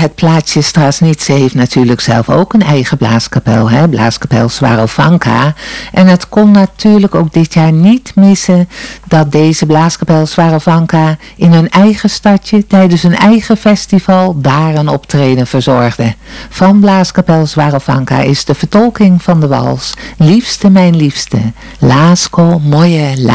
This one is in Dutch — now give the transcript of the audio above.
het plaatsje Strasnitze heeft natuurlijk zelf ook een eigen blaaskapel, hè? Blaaskapel Swarovanka. En het kon natuurlijk ook dit jaar niet missen dat deze blaaskapel Swarovanka in hun eigen stadje tijdens hun eigen festival daar een optreden verzorgde. Van blaaskapel Swarovanka is de vertolking van de wals Liefste mijn liefste, Lásko moje